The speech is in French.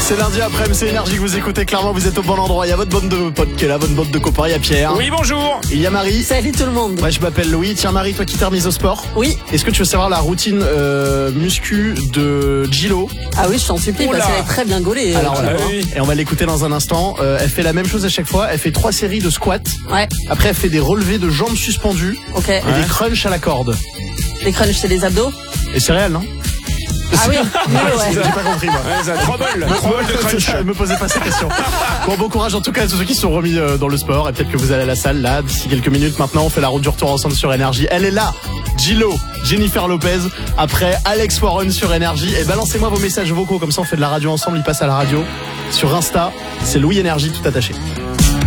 C'est lundi après-midi, c'est Énergie que vous écoutez. Clairement, vous êtes au bon endroit. Il y a votre bande de potes qui est là, votre bande de copains. Il y a Pierre. Oui, bonjour. Il y a Marie. Salut tout le monde. Ouais, je m'appelle Louis. Tiens, Marie, toi qui t'es remise au sport. Oui. Est-ce que tu veux savoir la routine muscu de Gilo? Ah oui, je t'en supplie, Oula. parce qu'elle est très bien gaulée. Alors voilà. oui. Et on va l'écouter dans un instant. Elle fait la même chose à chaque fois. Elle fait 3 séries de squats. Ouais, Après, elle fait des relevés de jambes suspendues ok. et des crunchs à la corde. Les crunchs, c'est les abdos. Et c'est réel, non? Ah oui, J'ai ouais. pas compris, moi. Ouais, ça, 3 bols de crunch. Ne me posez pas ces questions. Bon courage en tout cas à tous ceux qui se sont remis dans le sport. Et peut-être que vous allez à la salle là d'ici quelques minutes. Maintenant on fait la route du retour ensemble sur Énergie. Elle est là, Gilo, Jennifer Lopez. Après Alex Warren sur Énergie. Et balancez-moi vos messages vocaux, comme ça on fait de la radio ensemble. Il passe à la radio sur Insta. C'est Louis Énergie tout attaché.